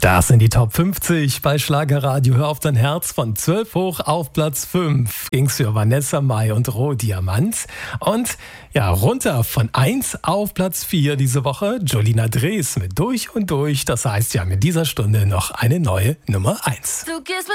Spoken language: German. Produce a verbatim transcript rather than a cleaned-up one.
Das sind die Top fünfzig bei Schlagerradio. Hör auf dein Herz. Von zwölf hoch auf Platz fünf ging's für Vanessa Mai und Rohdiamant. Und ja, runter von eins auf Platz vier diese Woche Jolina Drees mit Durch und Durch. Das heißt, ja, mit dieser Stunde noch eine neue Nummer eins. Du gehst